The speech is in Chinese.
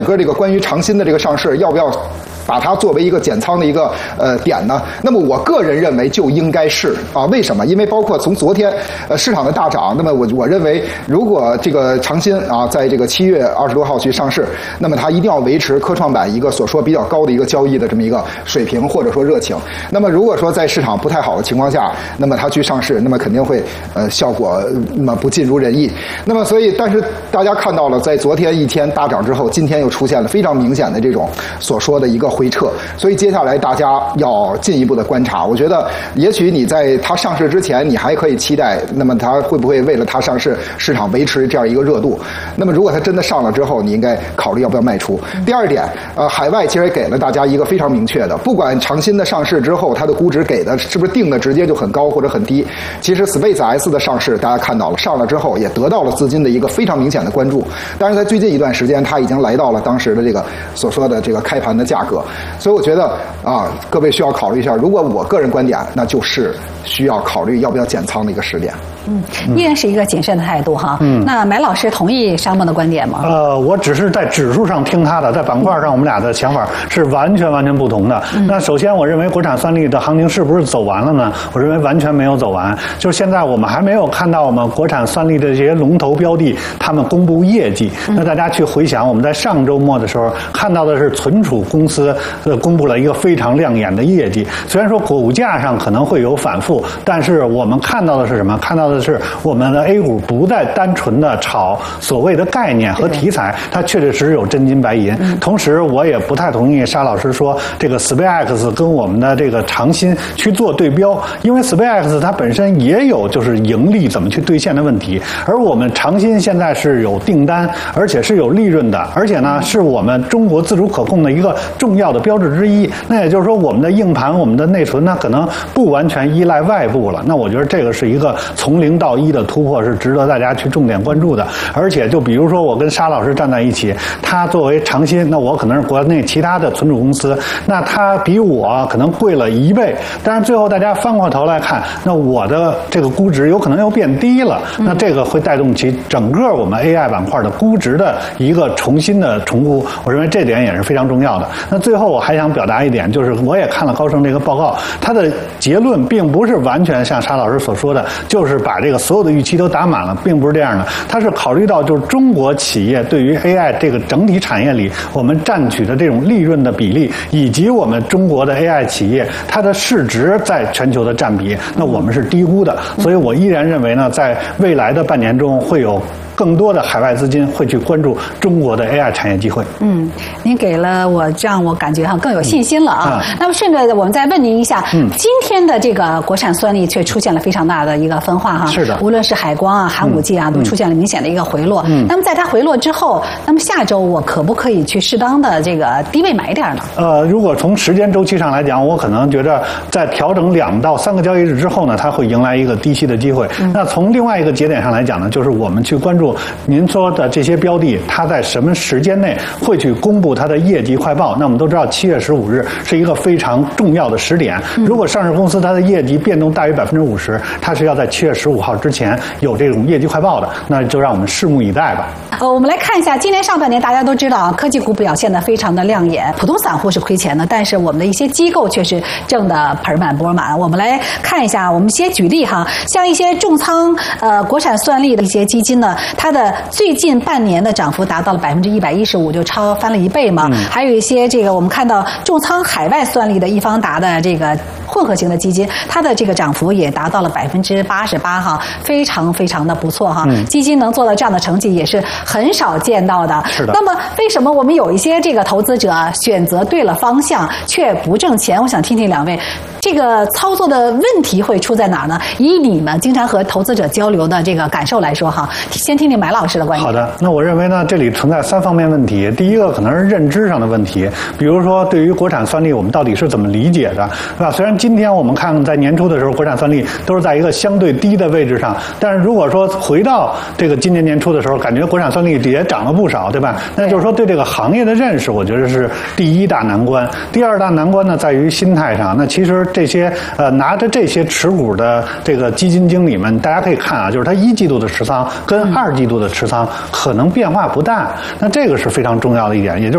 个这个关于长鑫的这个上市，要不要把它作为一个减仓的一个点呢？那么我个人认为就应该是啊，为什么？因为包括从昨天市场的大涨，那么我认为如果这个长鑫啊在这个7月20多号去上市，那么它一定要维持科创板一个所说比较高的一个交易的这么一个水平或者说热情。那么如果说在市场不太好的情况下，那么它去上市，那么肯定会效果那么不尽如人意。那么所以，但是大家看到了，在昨天一天大涨之后，今天又出现了非常明显的这种所说的一个回撤，所以接下来大家要进一步的观察。我觉得也许你在它上市之前，你还可以期待，那么它会不会为了它上市，市场维持这样一个热度？那么如果它真的上了之后，你应该考虑要不要卖出。第二点，海外其实也给了大家一个非常明确的，不管长鑫的上市之后，它的估值给的是不是定的直接就很高或者很低，其实 SpaceX 的上市大家看到了，上了之后也得到了资金的一个非常明显的关注。但是在最近一段时间，它已经来到了当时的这个所说的这个开盘的价格，所以我觉得啊，各位需要考虑一下。如果我个人观点，那就是需要考虑要不要减仓的一个时点。 依然是一个谨慎的态度哈。那买老师同意沙漠的观点吗？ 我只是在指数上听他的，在板块上我们俩的想法是完全不同的。那首先，我认为国产算力的行情是不是走完了呢？我认为完全没有走完，就是现在我们还没有看到我们国产算力的这些龙头标的他们公布业绩。那大家去回想，我们在上周末的时候看到的是存储公司公布了一个非常亮眼的业绩，虽然说股价上可能会有反复，但是我们看到的是什么？看到的是我们的 A 股不再单纯的炒所谓的概念和题材，它确确实实有真金白银。同时，我也不太同意沙老师说这个 SpaceX 跟我们的这个长鑫去做对标，因为 SpaceX 它本身也有就是盈利怎么去兑现的问题，而我们长鑫现在是有订单，而且是有利润的，而且呢是我们中国自主可控的一个重要的标志之一。那也就是说，我们的硬盘、我们的内存呢，可能不完全依赖外部了。那我觉得这个是一个从0到1的突破，是值得大家去重点关注的。而且就比如说我跟沙老师站在一起，他作为长鑫，那我可能是国内其他的存储公司，那他比我可能贵了1倍，但是最后大家翻过头来看，那我的这个估值有可能又变低了，那这个会带动起整个我们 AI 板块的估值的一个重新的重估，我认为这点也是非常重要的。那最后我还想表达一点，就是我也看了高盛这个报告，他的结论并不是完全像沙老师所说的，就是把这个所有的预期都打满了，并不是这样的。他是考虑到就是中国企业对于 AI 这个整体产业里我们占取的这种利润的比例，以及我们中国的 AI 企业它的市值在全球的占比，那我们是低估的。所以我依然认为呢，在未来的半年中会有更多的海外资金会去关注中国的 AI 产业机会。 您给了我让我感觉更有信心了啊。那么顺着我们再问您一下，今天的这个国产算力却出现了非常大的一个分化哈。 是的， 无论是海光啊、寒武纪啊，都出现了明显的一个回落。那么在它回落之后，那么下周我可不可以去适当的这个低位买点呢？ 如果从时间周期上来讲，我可能觉得在调整2到3个交易日之后呢，它会迎来一个低吸的机会。那从另外一个节点上来讲呢，就是我们去关注您说的这些标的，它在什么时间内会去公布它的业绩快报。那我们都知道7月15日是一个非常重要的时点，如果上市公司它的业绩变动大于50%，它是要在7月15号之前有这种业绩快报的，那就让我们拭目以待吧。 我们来看一下今年上半年，大家都知道科技股表现得非常的亮眼，普通散户是亏钱的，但是我们的一些机构却是挣得盆满钵满。我们来看一下，我们先举例哈，像一些重仓国产算力的一些基金呢，它的最近半年的涨幅达到了115%，就超翻了1倍嘛。还有一些这个我们看到重仓海外算力的易方达的这个混合型的基金，它的这个涨幅也达到了88%哈，非常的不错哈。基金能做到这样的成绩也是很少见到的。 是的。 那么为什么我们有一些这个投资者选择对了方向却不挣钱？我想听听两位这个操作的问题会出在哪儿呢？以你们经常和投资者交流的这个感受来说哈，先听听买老师的观点。 好的，那我认为呢，这里存在3方面问题。第一个可能是认知上的问题，比如说对于国产算力我们到底是怎么理解的，是吧？虽然今天我们看在年初的时候，国产算力都是在一个相对低的位置上，但是如果说回到这个今年年初的时候，感觉国产算力也涨了不少，对吧？那就是说对这个行业的认识，我觉得是第一大难关。第二大难关呢，在于心态上。那其实这些拿着这些持股的这个基金经理们，大家可以看啊，就是他1季度的持仓跟2季度的持仓可能变化不大，那这个是非常重要的一点，也就是